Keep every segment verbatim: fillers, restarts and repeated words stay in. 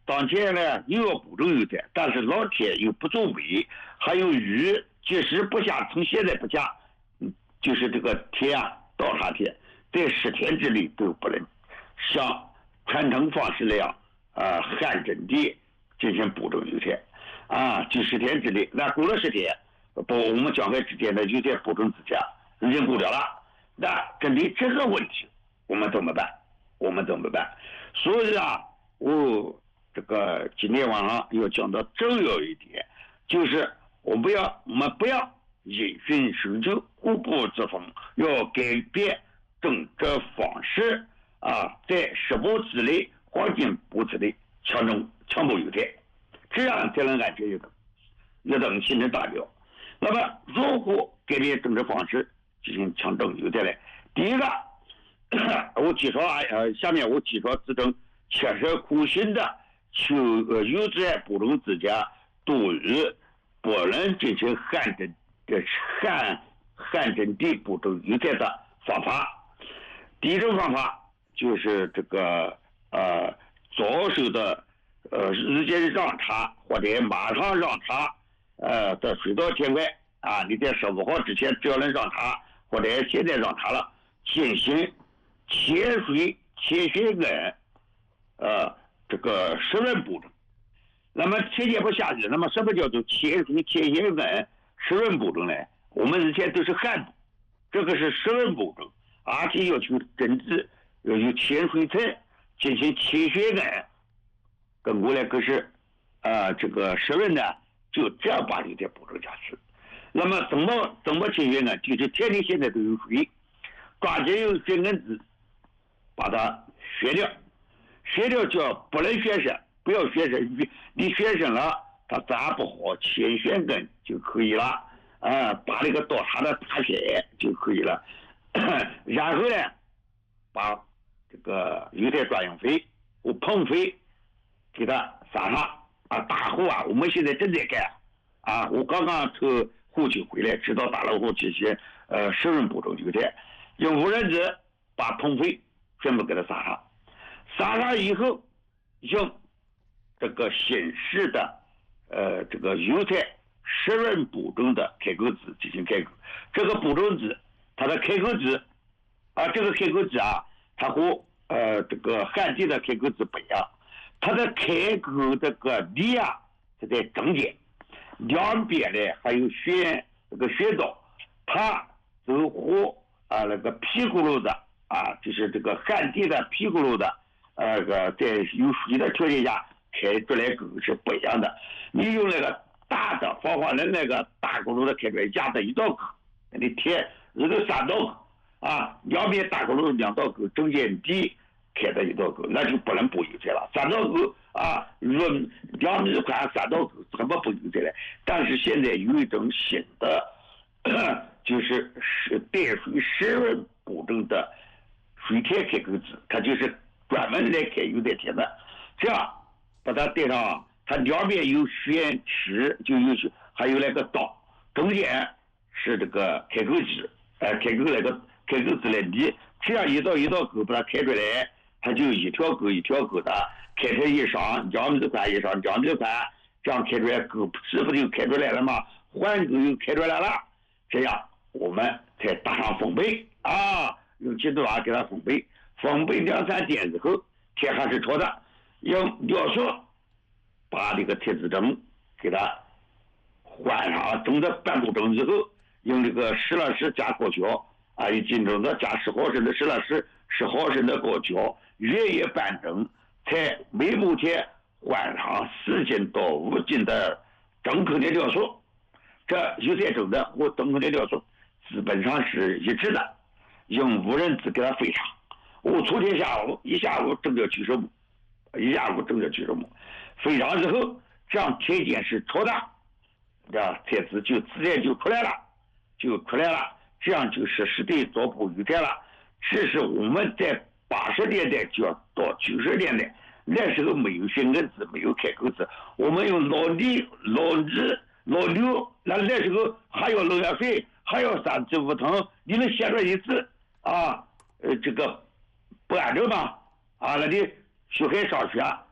当前呢又要补充油菜，但是老天又不作为，还有雨即使不下，从现在不下，嗯，就是这个天啊，倒塌天，在十天之内都不能像传统方式那样，呃，旱征地进行补种油菜，啊，就十天之内，那过了十天，不，我们将来之间的油菜补种之前已经过了了，那针对这个问题，我们怎么办？我们怎么办？所以啊，我这个今天晚上要讲到重要一点，就是我们不要，我们不要因循守旧、固步自封，要改变种植方式啊，在十步之内、黄金步之内强种强补油菜，这样才能安全有等，有等形成达标。那么，如何改变种植方式进行强种油菜呢？第一个，我介绍啊，呃，下面我介绍这种切实可行的求呃油菜补种之间对于不能进行旱征的旱旱征地补种油菜的方法。第一种方法就是这个呃着手的呃日间让茶或者马上让茶呃的水稻田块啊，你在十五号之前只要能让茶，或者现在让茶了，进行切水切血根呃这个湿润补种。那么天气不下雨，那么什么叫做切水切血根湿润补种呢？我们以前都是旱补，这个是湿润补种，而且要求根治，要求切水层进行切血根，跟过来可是呃这个湿润呢，就这样把油菜补种下去。那么怎么怎么切血呢？就是田里现在都有水，抓紧用血根子把它削掉，削掉叫不能削深，不要削深，你削深了它扎不好，切血根就可以了，啊，把那个倒塌的塌陷就可以了。然后呢，把这个油菜专用肥或棚肥给它撒上啊，大户啊，我们现在正在干啊，我刚刚从后期回来，知道大老户这些呃湿润补种油菜，用无人机把棚肥全部给它撒上，撒上以后用这个新式的呃这个油菜湿润补种的开口子进行开口，这个补种子它的开口子啊，这个开口子啊，它和呃这个旱地的开口子不一样，它的开口这个地啊是在中间，两边呢还有旋这个旋道，它就和啊那个屁股路的啊，就是这个旱地的屁股路的呃个在有水的条件下开出来口是不一样的。你用那个大的方法的那个大轱辘的开出来压的一道口，你填有个三道口啊，两边大轱辘两道口，中间地开的一道口，那就不能补油菜了。三道口啊，若两米宽三道口怎么补油菜呢？但是现在有一种新的，就是是带水湿润补种的水田开口子，它就是专门来开油菜田的。这样把它带上，它两边有旋池，就有还有那个道，中间是这个开口子，呃，开口那个开口子来离，这样一道一道口把它开出来，它就一条沟一条沟的开成一上两米宽一上两米宽，这样开出来沟是不是就开出来了吗？环沟又开出来了，这样我们才打上封杯啊，用几度啊给它封杯，封杯两三天之后，天还是潮的，用尿索把这个铁丝针给它换上，种的半步钟之后，用这个十二十加高胶啊，一斤重的加十毫升的十二十十毫升的高胶，月夜半整，才每亩田换上四斤到五斤的中口的尿素。这油菜种的和中口的尿素基本上是一致的，用无人机给它飞上。我昨天下午一下午种了几十亩，一下午种了几十亩，飞上之后，这样田间是超大，这菜籽就自然就出来了，就出来了。这样就是适对做补油菜了。这是我们在八十年代就要到九十年代，那时候没有血根子，没有开口子，我们用老泥、老泥、老牛，那那时候还要农药水，还要三次五疼，你能写出一次啊？呃，这个不安正嘛？啊，那你学海上学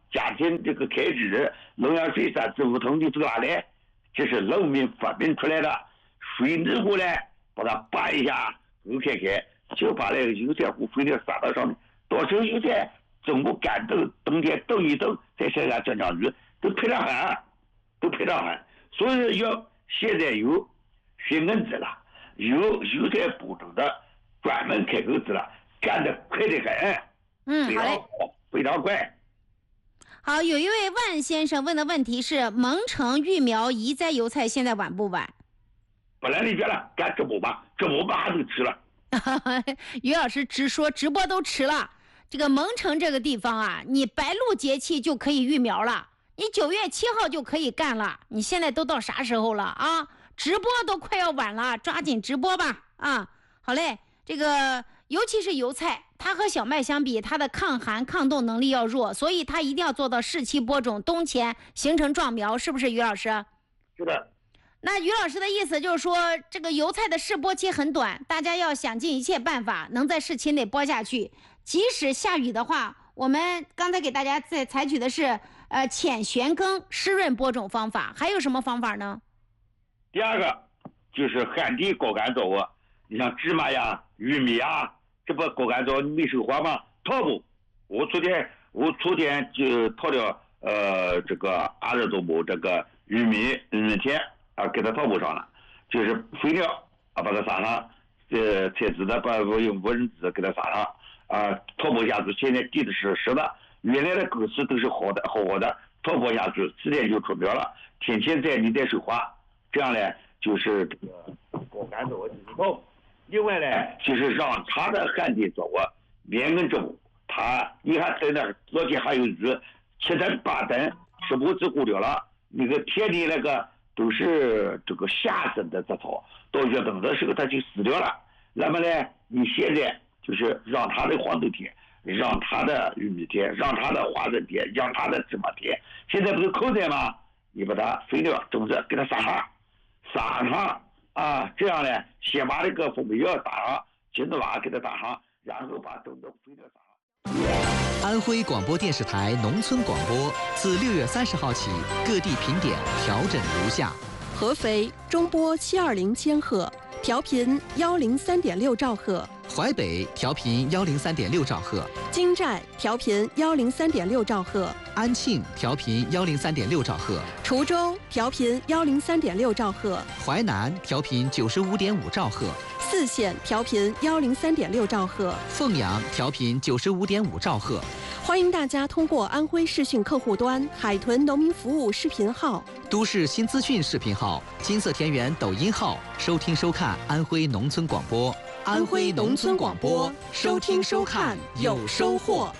家庭这个开支、农药水啥支付统计走哪来？这是农民发明出来的。水之后呢，把它扒一下，后开开，就把那个油菜糊肥料撒到上面，多少油菜，中午干豆，冬天冻一冻，再晒下降降雨，都配得很，都配得很。所以要现在有学硬子了，有油菜补种的专门开口子了，干得快得很。 嗯，好嘞， 非常快。 好，有一位万先生问的问题是：蒙城育苗移栽油菜现在晚不晚？ 本来你觉得干直播吧，直播吧还都吃了。 于老师直说直播都吃了。这个蒙城这个地方啊，你白露节气就可以育苗了，你九月七号就可以干了。你现在都到啥时候了啊？直播都快要晚了，抓紧直播吧啊！好嘞，这个尤其是油菜，它和小麦相比，它的抗寒抗冻能力要弱，所以它一定要做到适期播种，冬前形成壮苗，是不是于老师？ 是的。 那于老师的意思就是说，这个油菜的试播期很短，大家要想尽一切办法，能在试期内播下去。即使下雨的话，我们刚才给大家在采取的是呃浅旋耕湿润播种方法，还有什么方法呢？ 第二个就是旱地高干作物，你像芝麻呀、玉米啊，这不高干作物没收获吗？套不？我昨天我昨天就套了呃这个二十多亩这个玉米玉米田。啊，给它套补上了，就是肥料啊，把它撒上，呃，采籽的把用无人纸给它撒上，啊，套补下去。现在地的是湿的，原来的狗屎都是好的好好的，套补下去，自然就出苗了。天天在你再收获，这样呢，就是这个高干作物进行套。另外呢，就是让它的旱地作物、棉根作物，它你看在那昨天还有雨，七吨八吨，是不是糊掉了？那个田里那个。都是这个下生的杂草，到越冬的时候它就死掉了。那么呢，你现在就是让它的黄豆田，让它的玉米田，让它的花生田，让它的芝麻田，现在不是口袋吗？你把它肥料种子给它撒上，撒上啊，这样呢，先把这个蜂蜜药打上，金子娃给它打上，然后把种子肥料撒上。 安徽广播电视台农村广播自六月三十号起，各地评点调整如下： 合肥中波七二零千赫，调频幺零三点六兆赫； 淮北调频幺零三点六兆赫； 金寨调频幺零三点六兆赫； 安庆调频幺零三点六兆赫； 滁州调频幺零三点六兆赫； 淮南调频九十五点五兆赫； 泗县调频幺零三点六兆赫； 凤阳调频九十五点五兆赫。 欢迎大家通过安徽视讯客户端、海豚农民服务视频号、 都市新资讯视频号、金色田园抖音号收听收看安徽农村广播。 安徽农村广播，收听收看有收获。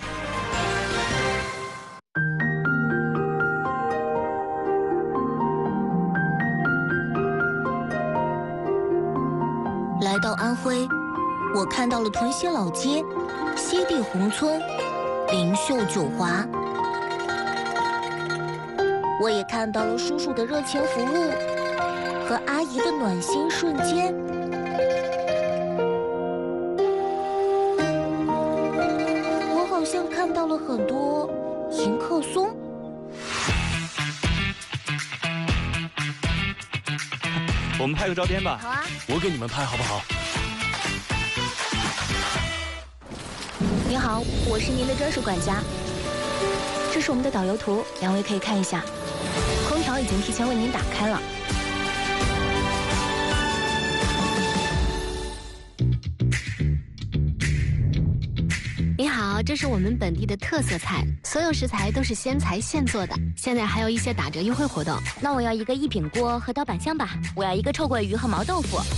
来到安徽，我看到了屯溪老街、西递宏村、灵秀九华，我也看到了叔叔的热情服务和阿姨的暖心瞬间。我好像看到了很多迎客松。 我们拍个照片吧。 好啊， 我给你们拍好不好？ 您好，我是您的专属管家。这是我们的导游图，两位可以看一下。空调已经提前为您打开了。你好，这是我们本地的特色菜，所有食材都是鲜材现做的，现在还有一些打折优惠活动。那我要一个一品锅和刀板香吧，我要一个臭鳜鱼和毛豆腐。